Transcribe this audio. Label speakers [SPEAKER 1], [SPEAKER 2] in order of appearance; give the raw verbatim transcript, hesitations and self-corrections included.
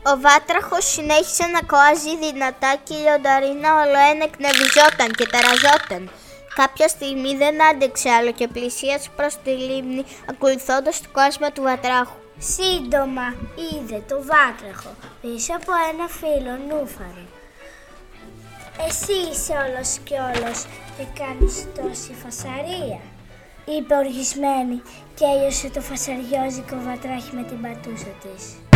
[SPEAKER 1] Ο βάτραχος συνέχισε να κοάζει δυνατά και η λιονταρίνα ολοένα εκνευριζόταν και ταραζόταν. Κάποια στιγμή δεν άντεξε άλλο και πλησίασε προς τη λίμνη, ακολουθώντας το κοάσμα του βατράχου.
[SPEAKER 2] Σύντομα είδε το βάτραχο πίσω από ένα φύλλο νούφαρο. «Εσύ είσαι όλος και όλος και κάνεις τόση φασαρία», είπε οργισμένη και έλειωσε το φασαριόζικο βατράχι με την πατούσα της.